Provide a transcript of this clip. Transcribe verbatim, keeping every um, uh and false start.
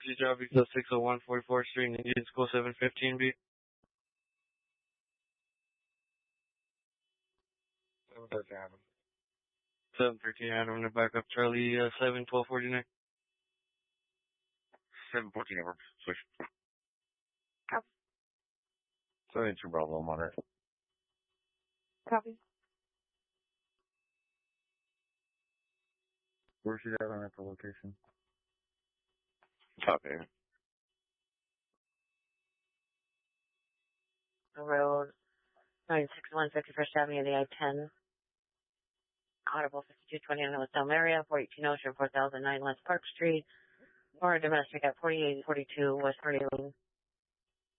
Emergency job because six oh one forty-fourth Street, Indian School seven fifteen B. seven thirteen Adam. seven thirteen Adam, to back up Charlie uh, seven twelve forty-nine. seven fourteen over. Switch. Copy. seventy-two Bravo, moderate. Copy. Where's she at on at the location? Copy. Road nine six one fifty-first Avenue, the I ten. Audible fifty-two twenty in the West Elm area, forty-two Ocean, four thousand nine West Park Street. Or domestic at forty-eight forty-two West Party Lane.